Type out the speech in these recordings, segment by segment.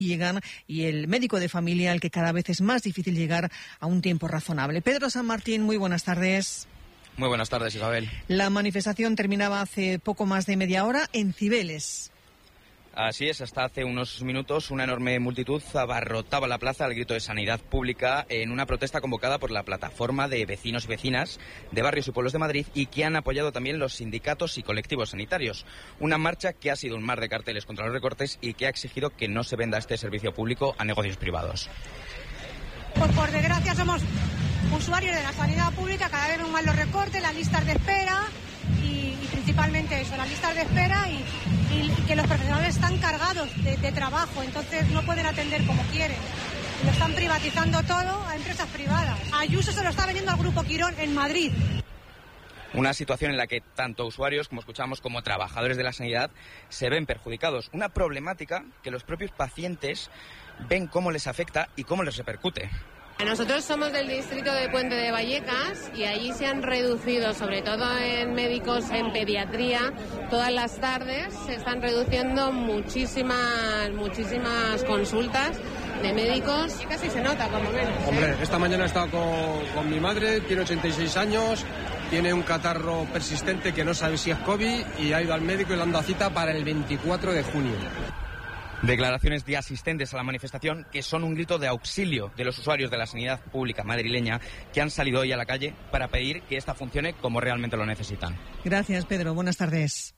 llegan y el médico de familia al que cada vez es más difícil llegar a un tiempo razonable. Pedro San Martín, muy buenas tardes. Muy buenas tardes, Isabel. La manifestación terminaba hace poco más de media hora en Cibeles. Así es, hasta hace unos minutos una enorme multitud abarrotaba la plaza al grito de sanidad pública en una protesta convocada por la plataforma de vecinos y vecinas de barrios y pueblos de Madrid y que han apoyado también los sindicatos y colectivos sanitarios. Una marcha que ha sido un mar de carteles contra los recortes y que ha exigido que no se venda este servicio público a negocios privados. Por desgracia somos usuarios de la sanidad pública, cada vez ven más los recortes, las listas de espera y principalmente eso, las listas de espera y que los profesionales están cargados de trabajo, entonces no pueden atender como quieren. Lo están privatizando todo a empresas privadas. Ayuso se lo está vendiendo al Grupo Quirón en Madrid. Una situación en la que tanto usuarios, como escuchamos, como trabajadores de la sanidad se ven perjudicados. Una problemática que los propios pacientes ven cómo les afecta y cómo les repercute. Nosotros somos del distrito de Puente de Vallecas y allí se han reducido, sobre todo en médicos en pediatría, todas las tardes se están reduciendo muchísimas consultas de médicos y casi se nota, por lo menos. Hombre, esta mañana he estado con mi madre, tiene 86 años, tiene un catarro persistente que no sabe si es COVID y ha ido al médico y le han dado cita para el 24 de junio. Declaraciones de asistentes a la manifestación que son un grito de auxilio de los usuarios de la sanidad pública madrileña que han salido hoy a la calle para pedir que esta funcione como realmente lo necesitan. Gracias, Pedro. Buenas tardes.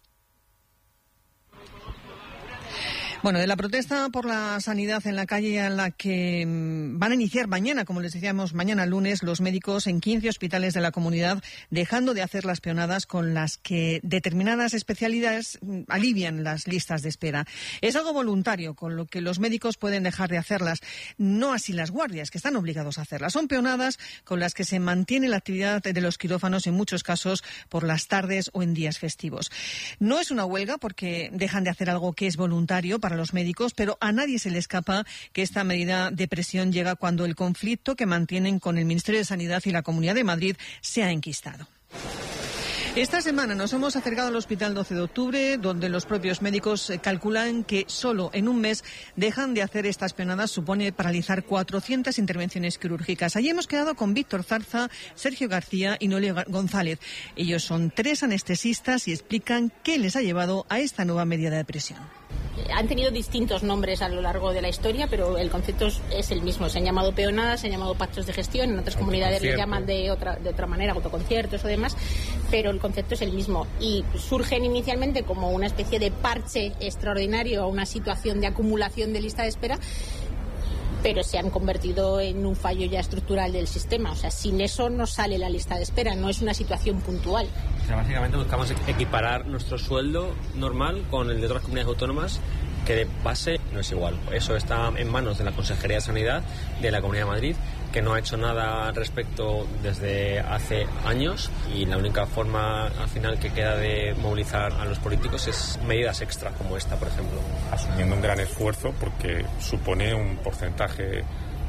Bueno, de la protesta por la sanidad en la calle a la que van a iniciar mañana, como les decíamos, mañana lunes, los médicos en 15 hospitales de la comunidad, dejando de hacer las peonadas con las que determinadas especialidades alivian las listas de espera. Es algo voluntario, con lo que los médicos pueden dejar de hacerlas. No así las guardias, que están obligados a hacerlas. Son peonadas con las que se mantiene la actividad de los quirófanos en muchos casos por las tardes o en días festivos. No es una huelga porque dejan de hacer algo que es voluntario para los médicos, pero a nadie se le escapa que esta medida de presión llega cuando el conflicto que mantienen con el Ministerio de Sanidad y la Comunidad de Madrid se ha enquistado. Esta semana nos hemos acercado al Hospital 12 de Octubre, donde los propios médicos calculan que solo en un mes dejan de hacer estas peonadas, supone paralizar 400 intervenciones quirúrgicas. Allí hemos quedado con Víctor Zarza, Sergio García y Noelia González. Ellos son 3 anestesistas y explican qué les ha llevado a esta nueva medida de presión. Han tenido distintos nombres a lo largo de la historia, pero el concepto es el mismo. Se han llamado peonadas, se han llamado pactos de gestión, en otras comunidades le llaman de otra manera, autoconciertos o demás, pero el concepto es el mismo. Y surgen inicialmente como una especie de parche extraordinario a una situación de acumulación de lista de espera, pero se han convertido en un fallo ya estructural del sistema. O sea, sin eso no sale la lista de espera, no es una situación puntual. O sea, básicamente buscamos equiparar nuestro sueldo normal con el de otras comunidades autónomas, que de base no es igual. Eso está en manos de la Consejería de Sanidad de la Comunidad de Madrid, que no ha hecho nada al respecto desde hace años, y la única forma al final que queda de movilizar a los políticos es medidas extra como esta, por ejemplo. Asumiendo un gran esfuerzo porque supone un porcentaje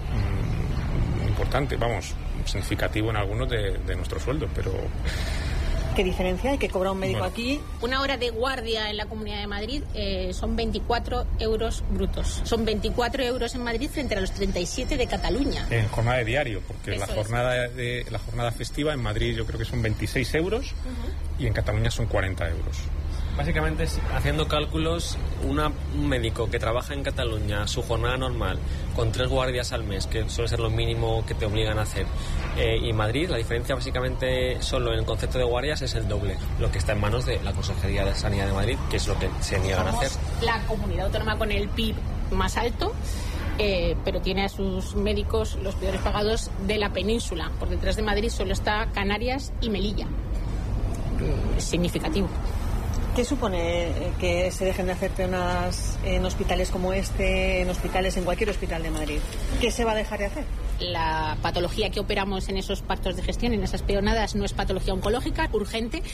importante, significativo en algunos de nuestro sueldo, pero... ¿Qué diferencia hay que cobrar un médico aquí? Una hora de guardia en la Comunidad de Madrid son 24 euros brutos. Son 24 euros en Madrid frente a los 37 de Cataluña. En jornada de diario, porque Eso la jornada festiva en Madrid yo creo que son 26 euros y en Cataluña son 40 euros. Básicamente, haciendo cálculos, un médico que trabaja en Cataluña, su jornada normal, con 3 guardias al mes, que suele ser lo mínimo que te obligan a hacer, y Madrid, la diferencia básicamente solo en el concepto de guardias es el doble, lo que está en manos de la Consejería de Sanidad de Madrid, que es lo que se niegan a hacer. La comunidad autónoma con el PIB más alto, pero tiene a sus médicos los peores pagados de la península. Por detrás de Madrid solo está Canarias y Melilla. Es significativo. ¿Qué supone que se dejen de hacer peonadas en hospitales como este, en cualquier hospital de Madrid? ¿Qué se va a dejar de hacer? La patología que operamos en esos pactos de gestión, en esas peonadas, no es patología oncológica, urgente,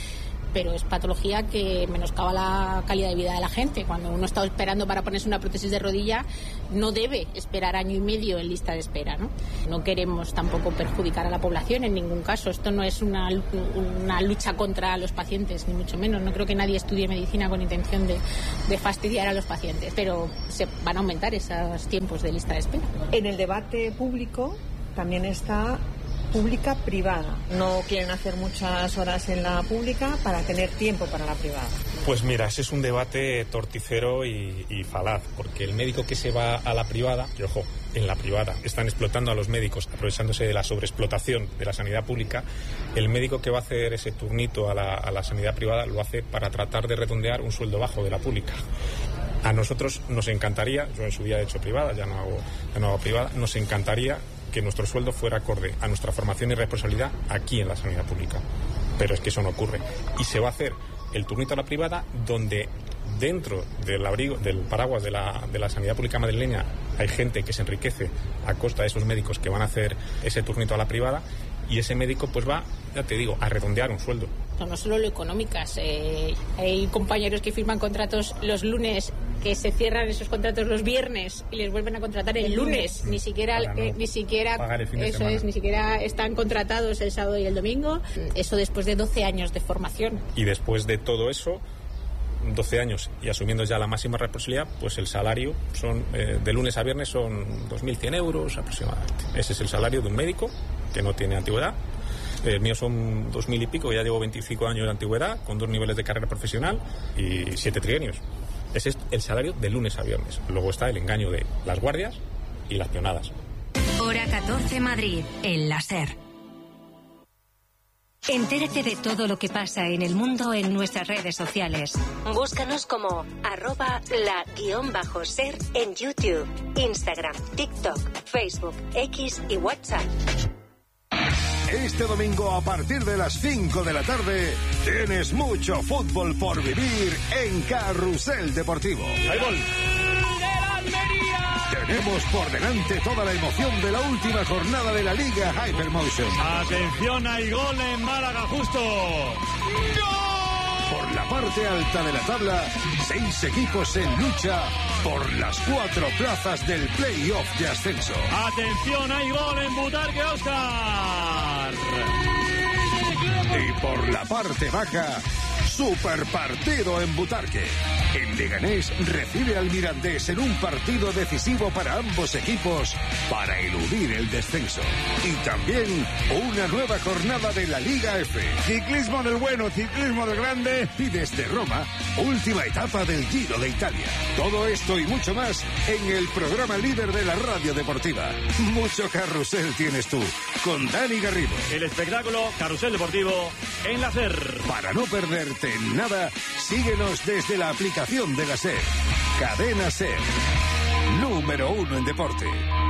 pero es patología que menoscaba la calidad de vida de la gente. Cuando uno está esperando para ponerse una prótesis de rodilla, no debe esperar año y medio en lista de espera, ¿no? No queremos tampoco perjudicar a la población en ningún caso. Esto no es una lucha contra los pacientes, ni mucho menos. No creo que nadie estudie medicina con intención de fastidiar a los pacientes, pero se van a aumentar esos tiempos de lista de espera. En el debate público también está pública-privada. No quieren hacer muchas horas en la pública para tener tiempo para la privada. Pues mira, ese es un debate torticero y falaz, porque el médico que se va a la privada, y ojo, en la privada están explotando a los médicos, aprovechándose de la sobreexplotación de la sanidad pública. El médico que va a hacer ese turnito a la sanidad privada lo hace para tratar de redondear un sueldo bajo de la pública. A nosotros nos encantaría, yo en su día he hecho privada, ya no hago privada, nos encantaría que nuestro sueldo fuera acorde a nuestra formación y responsabilidad aquí en la sanidad pública. Pero es que eso no ocurre. Y se va a hacer el turnito a la privada, donde dentro del abrigo, del paraguas de la sanidad pública madrileña, hay gente que se enriquece a costa de esos médicos que van a hacer ese turnito a la privada, y ese médico pues va, ya te digo, a redondear un sueldo. No solo lo económicas, hay compañeros que firman contratos los lunes, que se cierran esos contratos los viernes y les vuelven a contratar el lunes, ni siquiera eso es, ni siquiera están contratados el sábado y el domingo. Eso después de 12 años de formación. Y después de todo eso, 12 años y asumiendo ya la máxima responsabilidad, pues el salario son de lunes a viernes son 2.100 euros aproximadamente. Ese es el salario de un médico que no tiene antigüedad. El mío son 2.000 y pico, ya llevo 25 años de antigüedad, con 2 niveles de carrera profesional y 7 trienios. Ese es el salario de lunes a viernes. Luego está el engaño de las guardias y las pionadas. Hora 14 Madrid, el La SER. Entérate de todo lo que pasa en el mundo en nuestras redes sociales. Búscanos como @la_ser en YouTube, Instagram, TikTok, Facebook, X y WhatsApp. Este domingo a partir de las 5 de la tarde tienes mucho fútbol por vivir en Carrusel Deportivo. ¡Hay gol! Tenemos por delante toda la emoción de la última jornada de la Liga Hypermotion. ¡Atención, hay gol en Málaga justo! Por la parte alta de la tabla, 6 equipos en lucha por las 4 plazas del playoff de ascenso. ¡Atención, hay gol en Butarque, Óscar! Y por la parte baja, super partido en Butarque. El Leganés recibe al Mirandés en un partido decisivo para ambos equipos para eludir el descenso. Y también una nueva jornada de la Liga F. Ciclismo del bueno, ciclismo del grande. Y desde Roma, última etapa del Giro de Italia. Todo esto y mucho más en el programa líder de la radio deportiva. Mucho carrusel tienes tú, con Dani Garrido. El espectáculo Carrusel Deportivo en la SER. Para no perderte nada, síguenos desde la aplicación de la SER. Cadena SER. Número 1 en deporte.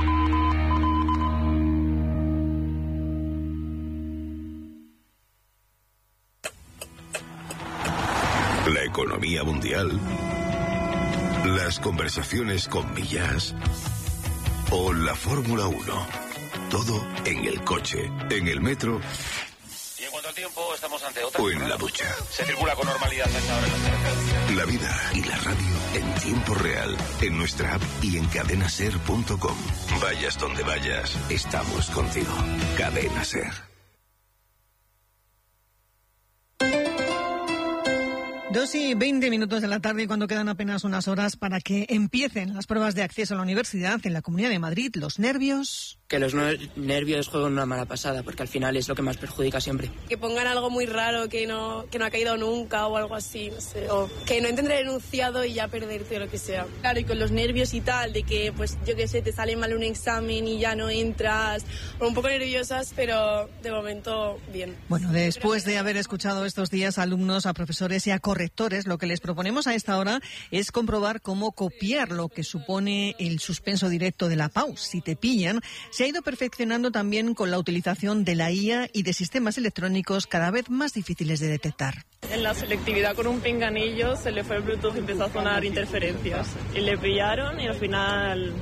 La economía mundial, las conversaciones con millas o la Fórmula 1. Todo en el coche, en el metro. Y en cuanto al tiempo, estamos ante otra. O en la ducha. Se circula con normalidad a esta hora en las carreteras. La vida y la radio en tiempo real, en nuestra app y en cadenaser.com. Vayas donde vayas, estamos contigo. Cadena Ser. 2:20 de la tarde, cuando quedan apenas unas horas para que empiecen las pruebas de acceso a la universidad en la Comunidad de Madrid. Los nervios... Que los nervios juegan una mala pasada, porque al final es lo que más perjudica siempre. Que pongan algo muy raro que no ha caído nunca o algo así, no sé. O que no intenten el enunciado y ya perderte o lo que sea. Claro, y con los nervios y tal, de que, pues, yo qué sé, te sale mal un examen y ya no entras. O un poco nerviosas, pero de momento bien. Bueno, después de haber escuchado estos días a alumnos, a profesores y a correctores, lo que les proponemos a esta hora es comprobar cómo copiar lo que supone el suspenso directo de la PAU. Si te pillan, se ha ido perfeccionando también con la utilización de la IA y de sistemas electrónicos cada vez más difíciles de detectar. En la selectividad con un pinganillo se le fue el Bluetooth y empezó a sonar interferencias. Y le pillaron y al final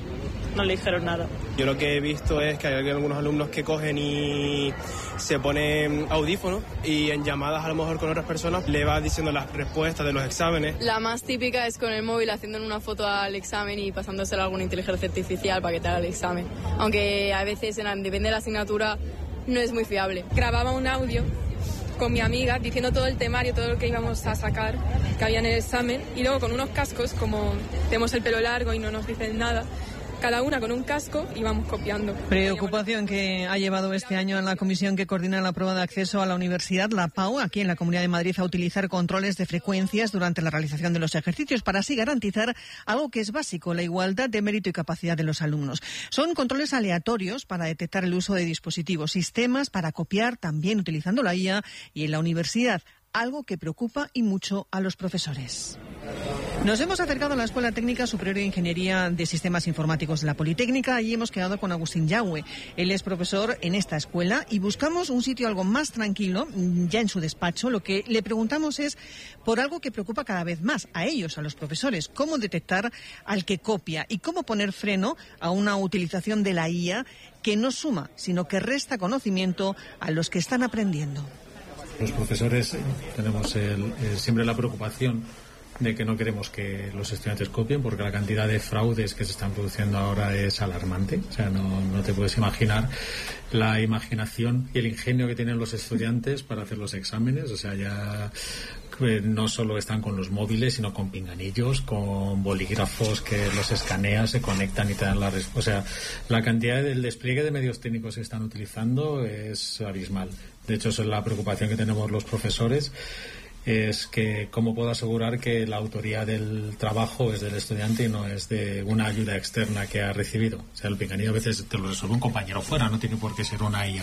no le dijeron nada. Yo lo que he visto es que hay algunos alumnos que cogen y se ponen audífonos y en llamadas a lo mejor con otras personas le va diciendo las respuestas de los exámenes. La más típica es con el móvil haciendo una foto al examen y pasándosela a alguna inteligencia artificial para que te haga el examen. Aunque a veces, depende de la asignatura, no es muy fiable. Grababa un audio con mi amiga diciendo todo el temario, todo lo que íbamos a sacar, que había en el examen, y luego con unos cascos, como tenemos el pelo largo y no nos dicen nada, cada una con un casco y vamos copiando. Preocupación que ha llevado este año a la comisión que coordina la prueba de acceso a la universidad, la PAU, aquí en la Comunidad de Madrid, a utilizar controles de frecuencias durante la realización de los ejercicios para así garantizar algo que es básico, la igualdad de mérito y capacidad de los alumnos. Son controles aleatorios para detectar el uso de dispositivos, sistemas para copiar, también utilizando la IA, y en la universidad, algo que preocupa y mucho a los profesores. Nos hemos acercado a la Escuela Técnica Superior de Ingeniería de Sistemas Informáticos de la Politécnica. Allí hemos quedado con Agustín Yagüe. Él es profesor en esta escuela y buscamos un sitio algo más tranquilo, ya en su despacho. Lo que le preguntamos es por algo que preocupa cada vez más a ellos, a los profesores. Cómo detectar al que copia y cómo poner freno a una utilización de la IA que no suma, sino que resta conocimiento a los que están aprendiendo. Los profesores tenemos siempre la preocupación de que no queremos que los estudiantes copien, porque la cantidad de fraudes que se están produciendo ahora es alarmante. O sea, no te puedes imaginar la imaginación y el ingenio que tienen los estudiantes para hacer los exámenes. O sea, ya no solo están con los móviles, sino con pinganillos, con bolígrafos que los escanean, se conectan y te dan la respuesta. O sea, la cantidad del despliegue de medios técnicos que están utilizando es abismal. De hecho, esa es la preocupación que tenemos los profesores, es que cómo puedo asegurar que la autoría del trabajo es del estudiante y no es de una ayuda externa que ha recibido. O sea, el pinganillo a veces te lo resuelve un compañero fuera, no tiene por qué ser una IA.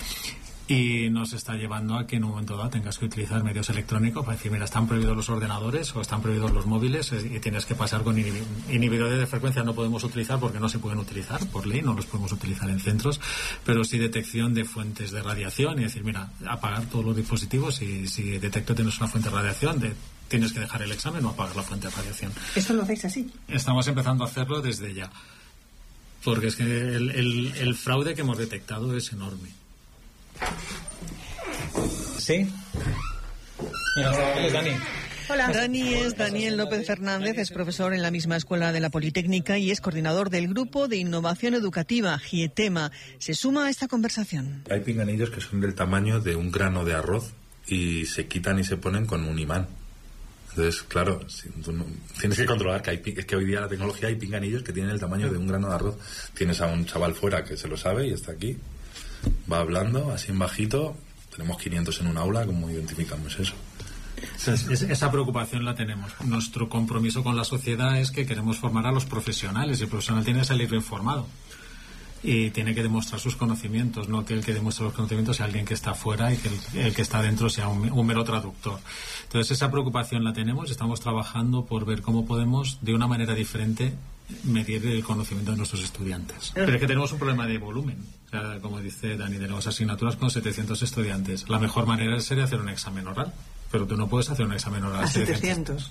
Y nos está llevando a que en un momento dado tengas que utilizar medios electrónicos para decir, mira, están prohibidos los ordenadores o están prohibidos los móviles y tienes que pasar con inhibidores de frecuencia. No podemos utilizar porque no se pueden utilizar por ley, no los podemos utilizar en centros, pero sí detección de fuentes de radiación y decir, mira, apagar todos los dispositivos y si detecto que tienes una fuente de radiación, tienes que dejar el examen o apagar la fuente de radiación. ¿Esto lo hacéis así? Estamos empezando a hacerlo desde ya, porque es que el fraude que hemos detectado es enorme. Sí. Mira, es Dani. Hola. Dani es Daniel López Fernández, es profesor en la misma escuela de la Politécnica y es coordinador del Grupo de Innovación Educativa, GIETEMA. Se suma a esta conversación. Hay pinganillos que son del tamaño de un grano de arroz y se quitan y se ponen con un imán. Entonces, claro, tienes que controlar es que hoy día la tecnología hay pinganillos que tienen el tamaño de un grano de arroz. Tienes a un chaval fuera que se lo sabe y está aquí, va hablando así en bajito. Tenemos 500 en un aula. ¿Cómo identificamos eso? Esa preocupación la tenemos. Nuestro compromiso con la sociedad es que queremos formar a los profesionales. El profesional tiene que salir informado y tiene que demostrar sus conocimientos, no que el que demuestre los conocimientos sea alguien que está fuera y que el que está dentro sea un mero traductor. Entonces esa preocupación la tenemos. Estamos trabajando por ver cómo podemos de una manera diferente medir el conocimiento de nuestros estudiantes. Pero es que tenemos un problema de volumen. O sea, como dice Dani, tenemos asignaturas con 700 estudiantes. La mejor manera sería hacer un examen oral, pero tú no puedes hacer un examen oral a 700.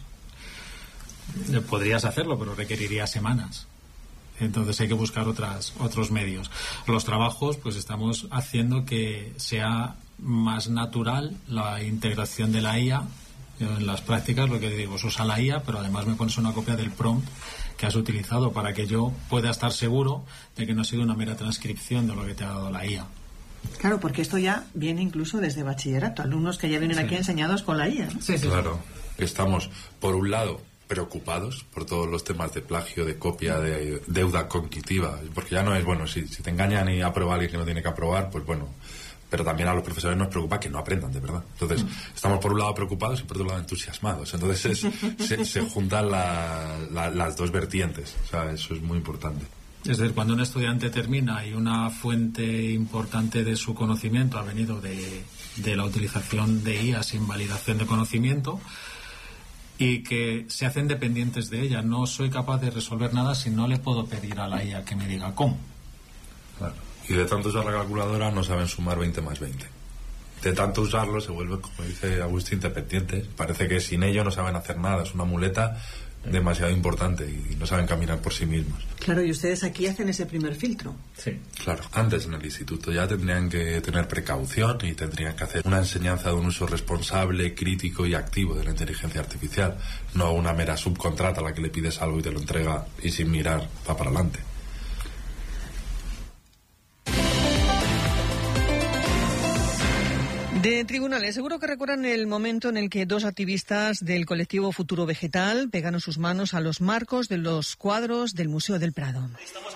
Podrías hacerlo, pero requeriría semanas. Entonces hay que buscar otros medios. Los trabajos, pues estamos haciendo que sea más natural la integración de la IA. En las prácticas lo que digo es usa la IA, pero además me pones una copia del prompt que has utilizado para que yo pueda estar seguro de que no ha sido una mera transcripción de lo que te ha dado la IA. Claro, porque esto ya viene incluso desde bachillerato, alumnos que ya vienen aquí enseñados con la IA, ¿no? Sí. Claro, estamos por un lado preocupados por todos los temas de plagio, de copia, de deuda cognitiva, porque ya no es, bueno, si te engañan y aprueba alguien que no tiene que aprobar, pues bueno, pero también a los profesores nos preocupa que no aprendan de verdad. Entonces, estamos por un lado preocupados y por otro lado entusiasmados. Entonces se juntan las dos vertientes. O sea, eso es muy importante. Es decir, cuando un estudiante termina y una fuente importante de su conocimiento ha venido de la utilización de IA sin validación de conocimiento y que se hacen dependientes de ella, no soy capaz de resolver nada si no le puedo pedir a la IA que me diga cómo. Claro. Y de tanto usar la calculadora no saben sumar 20 más 20. De tanto usarlo se vuelve, como dice Agustín, dependientes. Parece que sin ello no saben hacer nada, es una muleta, demasiado importante y no saben caminar por sí mismos. Claro, y ustedes aquí hacen ese primer filtro. Sí. Claro, antes en el instituto ya tendrían que tener precaución y tendrían que hacer una enseñanza de un uso responsable, crítico y activo de la inteligencia artificial, no una mera subcontrata a la que le pides algo y te lo entrega y sin mirar va para adelante. De tribunales, seguro que recuerdan el momento en el que dos activistas del colectivo Futuro Vegetal pegaron sus manos a los marcos de los cuadros del Museo del Prado.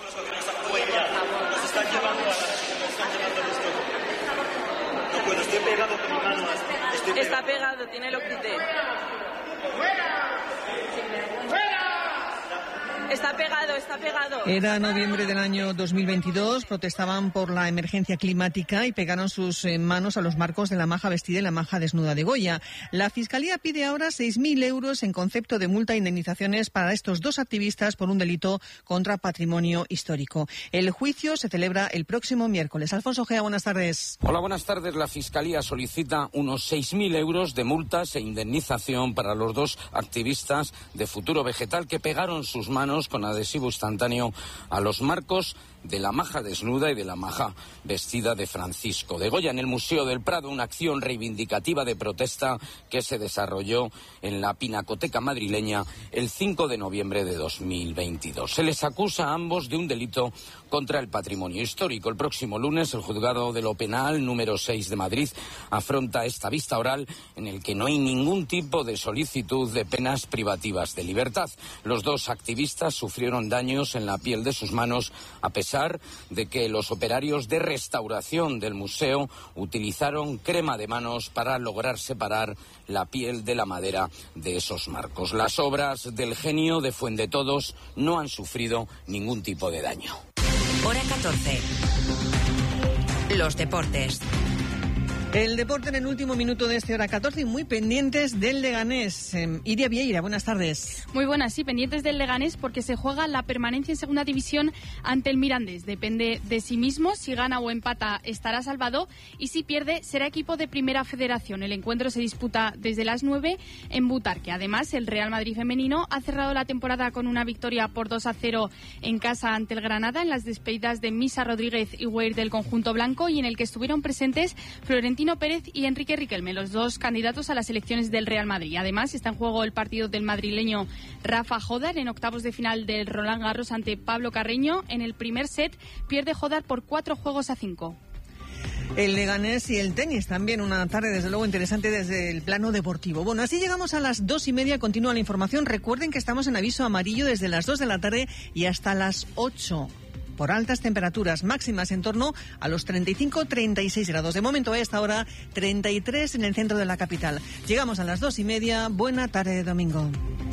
Está pegado, tiene lo quité. Está pegado, está pegado. Era noviembre del año 2022, protestaban por la emergencia climática y pegaron sus manos a los marcos de la maja vestida y la maja desnuda de Goya. La Fiscalía pide ahora 6.000 euros en concepto de multa e indemnizaciones para estos dos activistas por un delito contra patrimonio histórico. El juicio se celebra el próximo miércoles. Alfonso Gea, buenas tardes. Hola, buenas tardes. La Fiscalía solicita unos 6.000 euros de multas e indemnización para los dos activistas de Futuro Vegetal que pegaron sus manos con adhesivo instantáneo a los marcos de la maja desnuda y de la maja vestida de Francisco de Goya en el Museo del Prado, una acción reivindicativa de protesta que se desarrolló en la Pinacoteca madrileña el 5 de noviembre de 2022. Se les acusa a ambos de un delito contra el patrimonio histórico. El próximo lunes el Juzgado de lo Penal número 6 de Madrid afronta esta vista oral en el que no hay ningún tipo de solicitud de penas privativas de libertad. Los dos activistas sufrieron daños en la piel de sus manos a pesar de que los operarios de restauración del museo utilizaron crema de manos para lograr separar la piel de la madera de esos marcos. Las obras del genio de Fuendetodos no han sufrido ningún tipo de daño. Hora 14. Los deportes. El deporte en el último minuto de este hora 14 y muy pendientes del Leganés. Iria Vieira, buenas tardes. Muy buenas, sí, pendientes del Leganés porque se juega la permanencia en segunda división ante el Mirandés. Depende de sí mismo, si gana o empata estará salvado y si pierde será equipo de Primera Federación. El encuentro se disputa desde las 9 en Butarque. Además, el Real Madrid femenino ha cerrado la temporada con una victoria por 2-0 en casa ante el Granada en las despedidas de Misa Rodríguez y Weir del conjunto blanco y en el que estuvieron presentes Florentino Pérez y Enrique Riquelme, los dos candidatos a las elecciones del Real Madrid. Además, está en juego el partido del madrileño Rafa Jodar en octavos de final del Roland Garros ante Pablo Carreño. En el primer set pierde Jodar por 4-5. El Leganés y el tenis también, una tarde desde luego interesante desde el plano deportivo. Bueno, así llegamos a las 2:30, continúa la información. Recuerden que estamos en aviso amarillo desde las 2 de la tarde y hasta las 8. Por altas temperaturas máximas en torno a los 35-36 grados. De momento a esta hora 33 en el centro de la capital. Llegamos a las 2:30. Buena tarde de domingo.